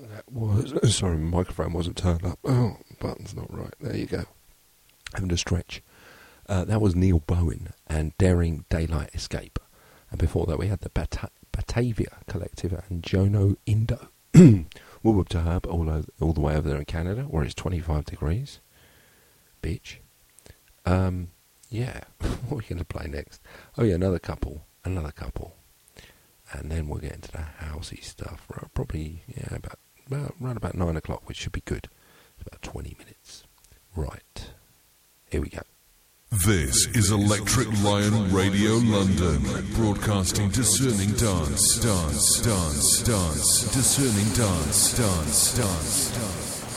That was... Sorry, my microphone wasn't turned up. Oh, button's not right. There you go. Having to stretch. That was Neil Bowen and Daring Daylight Escape. And before that we had the Batavia Collective and Jono Indo. Whoop up to Herb all the way over there in Canada, where it's 25 degrees. Bitch. Yeah. What are we going to play next? Oh yeah, another couple. And then we'll get into the housey stuff. Probably, yeah, around about 9 o'clock, which should be good. It's about 20 minutes. Right. Here we go. This is Electric Lion Radio London, broadcasting discerning dance, discerning dance.